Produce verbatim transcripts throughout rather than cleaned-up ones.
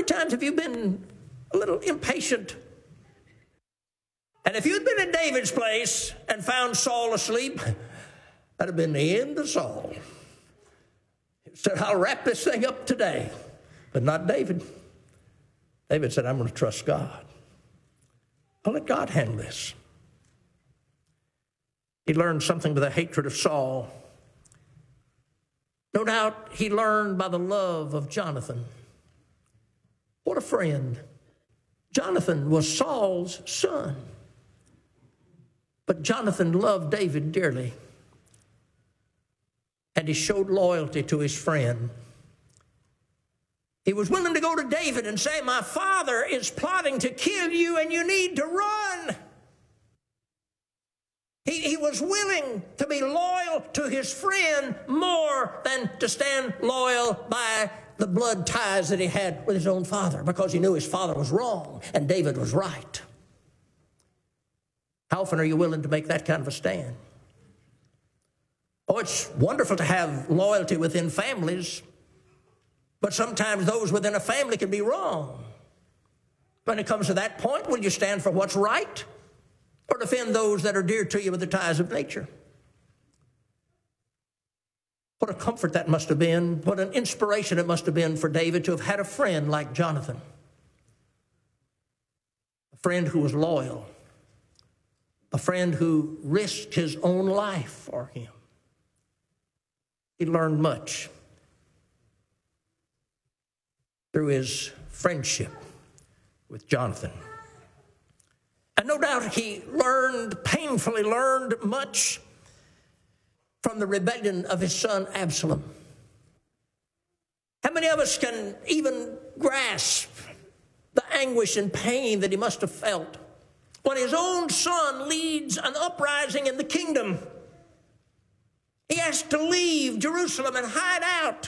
many times have you been a little impatient? And if you'd been in David's place and found Saul asleep, that'd have been the end of Saul. He said, I'll wrap this thing up today. But not David. David said, I'm going to trust God. I'll let God handle this. He learned something by the hatred of Saul. No doubt he learned by the love of Jonathan. What a friend. Jonathan was Saul's son. But Jonathan loved David dearly. And he showed loyalty to his friend. He was willing to go to David and say, my father is plotting to kill you and you need to run. He, he was willing to be loyal to his friend more than to stand loyal by the blood ties that he had with his own father, because he knew his father was wrong and David was right. How often are you willing to make that kind of a stand? Oh, it's wonderful to have loyalty within families, but sometimes those within a family can be wrong. When it comes to that point, will you stand for what's right or defend those that are dear to you with the ties of nature? What a comfort that must have been. What an inspiration it must have been for David to have had a friend like Jonathan. A friend who was loyal. A friend who risked his own life for him. He learned much through his friendship with Jonathan. And no doubt he learned, painfully learned much from the rebellion of his son Absalom. How many of us can even grasp the anguish and pain that he must have felt when his own son leads an uprising in the kingdom? He has to leave Jerusalem and hide out.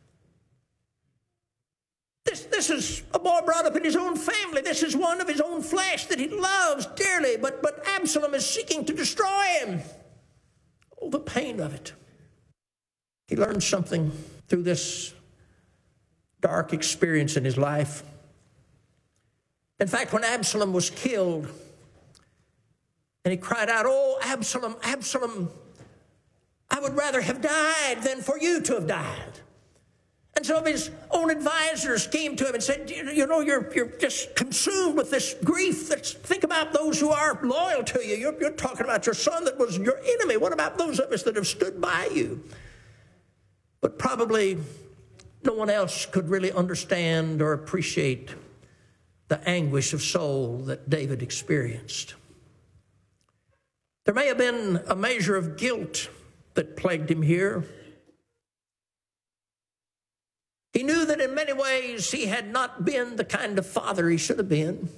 This, this is a boy brought up in his own family. This is one of his own flesh that he loves dearly, but, but Absalom is seeking to destroy him. Oh, the pain of it. He learned something through this dark experience in his life. In fact, when Absalom was killed, and he cried out, oh, Absalom, Absalom, I would rather have died than for you to have died. And some of his own advisors came to him and said, you know, you're, you're just consumed with this grief. That's, think about those who are loyal to you. You're, you're talking about your son that was your enemy. What about those of us that have stood by you? But probably no one else could really understand or appreciate the anguish of soul that David experienced. There may have been a measure of guilt that plagued him here. He knew that in many ways he had not been the kind of father he should have been.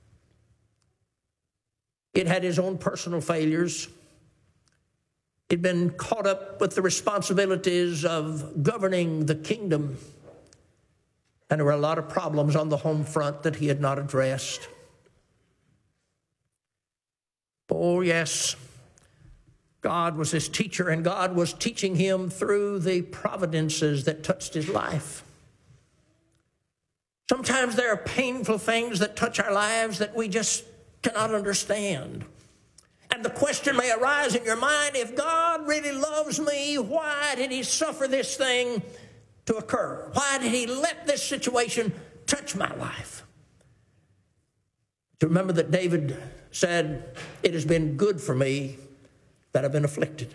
He'd had his own personal failures. He'd been caught up with the responsibilities of governing the kingdom. And there were a lot of problems on the home front that he had not addressed. Oh, yes. God was his teacher, and God was teaching him through the providences that touched his life. Sometimes there are painful things that touch our lives that we just cannot understand. And the question may arise in your mind, if God really loves me, why did he suffer this thing to occur? Why did he let this situation touch my life? To remember that David said, it has been good for me that I've been afflicted.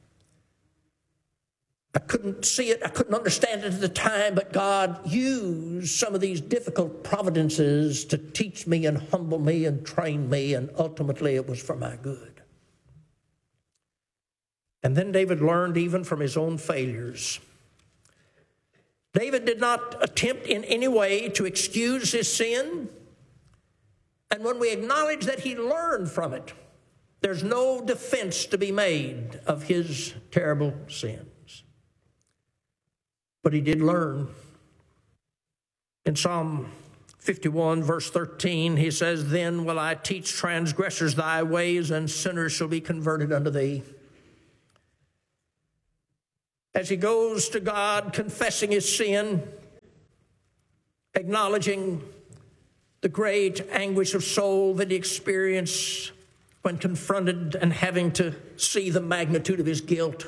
I couldn't see it, I couldn't understand it at the time, but God used some of these difficult providences to teach me and humble me and train me, and ultimately it was for my good. And then David learned even from his own failures. David did not attempt in any way to excuse his sin, and when we acknowledge that he learned from it, there's no defense to be made of his terrible sins. But he did learn. In Psalm fifty-one, verse thirteen, he says, then will I teach transgressors thy ways, and sinners shall be converted unto thee. As he goes to God confessing his sin, acknowledging the great anguish of soul that he experienced when confronted and having to see the magnitude of his guilt.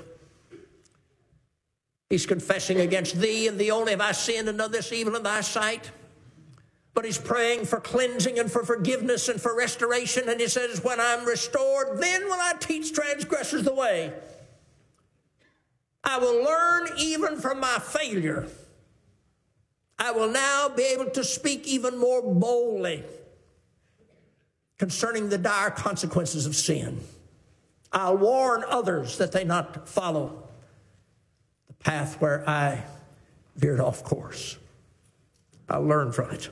He's confessing against thee and thee only have I sinned and done this evil in thy sight. But he's praying for cleansing and for forgiveness and for restoration. And he says, when I'm restored, then will I teach transgressors the way. I will learn even from my failure. I will now be able to speak even more boldly concerning the dire consequences of sin. I'll warn others that they not follow the path where I veered off course. I'll learn from it.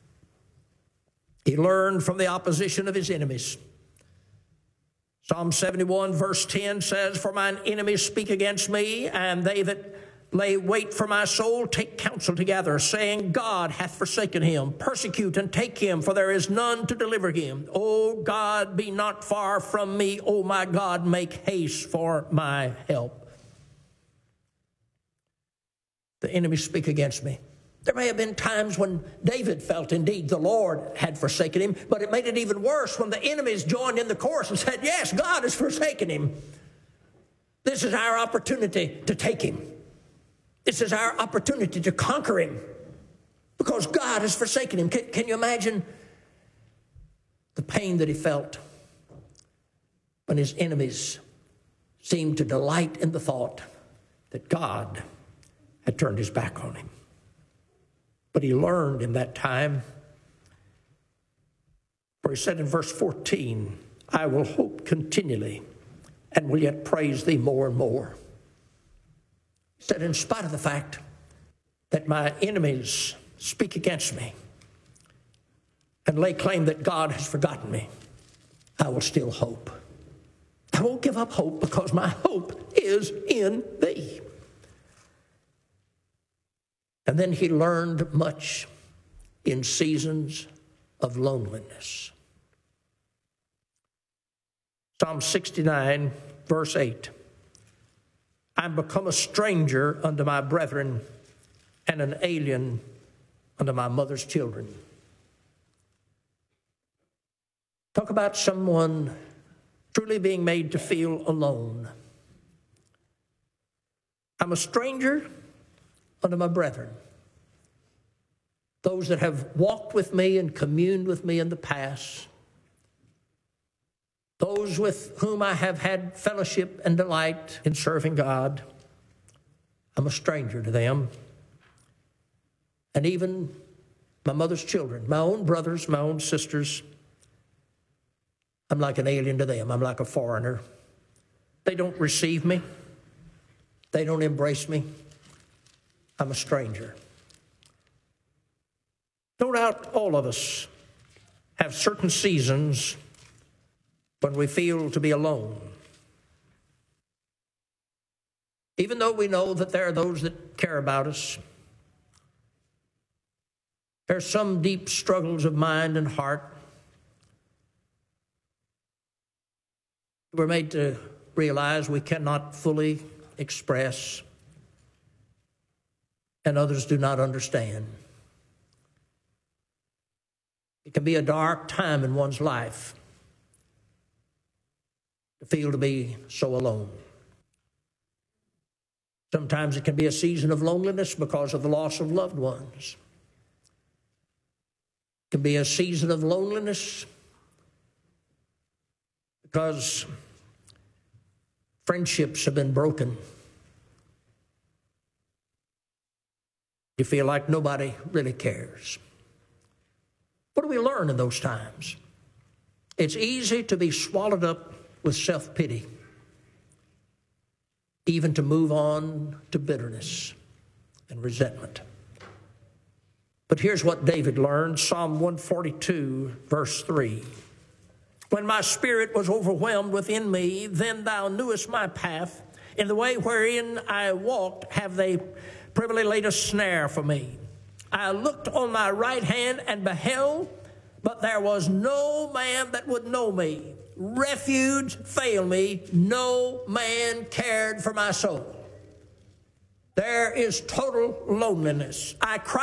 He learned from the opposition of his enemies. Psalm seventy-one verse ten says, for mine enemies speak against me, and they that lay wait for my soul take counsel together, saying, God hath forsaken him. Persecute and take him, for there is none to deliver him. O God, be not far from me. O my God, make haste for my help. The enemies speak against me. There may have been times when David felt indeed the Lord had forsaken him, but it made it even worse when the enemies joined in the chorus and said, yes, God has forsaken him. This is our opportunity to take him. This is our opportunity to conquer him because God has forsaken him. Can, can you imagine the pain that he felt when his enemies seemed to delight in the thought that God had turned his back on him? But he learned in that time, for he said in verse fourteen, I will hope continually and will yet praise thee more and more. He said, in spite of the fact that my enemies speak against me and lay claim that God has forgotten me, I will still hope. I won't give up hope because my hope is in thee. And then he learned much in seasons of loneliness. Psalm sixty-nine, verse eight. I'm become a stranger unto my brethren and an alien unto my mother's children. Talk about someone truly being made to feel alone. I'm a stranger unto my brethren, those that have walked with me and communed with me in the past, those with whom I have had fellowship and delight in serving God. I'm a stranger to them. And even my mother's children, my own brothers, my own sisters, I'm like an alien to them. I'm like a foreigner. They don't receive me. They don't embrace me. I'm a stranger. No doubt all of us have certain seasons when we feel to be alone. Even though we know that there are those that care about us, there are some deep struggles of mind and heart. We're made to realize we cannot fully express, and others do not understand. It can be a dark time in one's life to feel to be so alone. Sometimes it can be a season of loneliness because of the loss of loved ones. It can be a season of loneliness because friendships have been broken. You feel like nobody really cares. What do we learn in those times? It's easy to be swallowed up with self-pity, even to move on to bitterness and resentment. But here's what David learned, Psalm one forty-two, verse three. When my spirit was overwhelmed within me, then thou knewest my path. In the way wherein I walked have they privily laid a snare for me. I looked on my right hand and beheld, but there was no man that would know me. Refuge failed me. No man cared for my soul. There is total loneliness. I cried